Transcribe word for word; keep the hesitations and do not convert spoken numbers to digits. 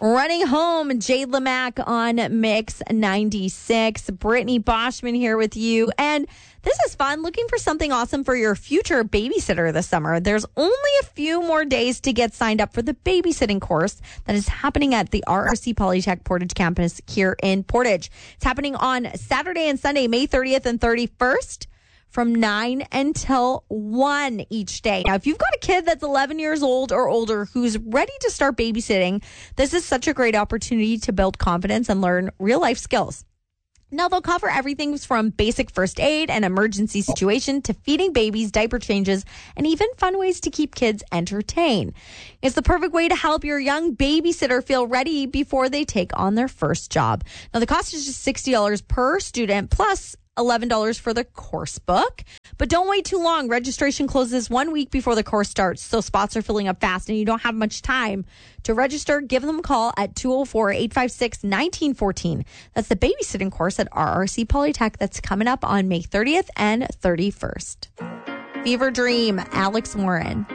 Running home, Jade Lamack on Mix ninety-six. Brittany Boschman here with you. And this is fun. Looking for something awesome for your future babysitter this summer. There's only a few more days to get signed up for the babysitting course that is happening at the R R C Polytech Portage campus here in Portage. It's happening on Saturday and Sunday, May thirtieth and thirty-first. From nine until one each day. Now, if you've got a kid that's eleven years old or older who's ready to start babysitting, this is such a great opportunity to build confidence and learn real life skills. Now, they'll cover everything from basic first aid and emergency situation to feeding babies, diaper changes, and even fun ways to keep kids entertained. It's the perfect way to help your young babysitter feel ready before they take on their first job. Now, the cost is just sixty dollars per student plus eleven dollars for the course book. But don't wait too long. Registration closes one week before the course starts, so spots are filling up fast and you don't have much time. To register, give them a call at two oh four, eight five six, one nine one four. That's the babysitting course at R R C Polytech that's coming up on May thirtieth and thirty-first. Fever Dream, Alex Warren.